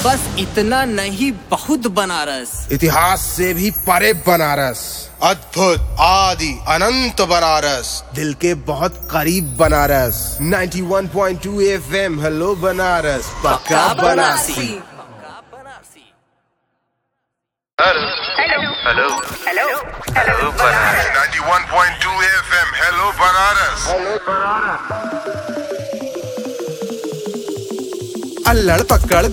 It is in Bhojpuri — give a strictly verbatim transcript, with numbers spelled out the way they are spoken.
बस इतना नहीं, बहुत बनारस। इतिहास से भी परे बनारस, अद्भुत आदि अनंत बनारस, दिल के बहुत करीब बनारस। नाइंटी वन point two FM, hello Banaras, पक्का Banarasi. Hello hello hello hello Banaras. Ninety वन point two FM, hello Banaras. अल्लड़ पकड़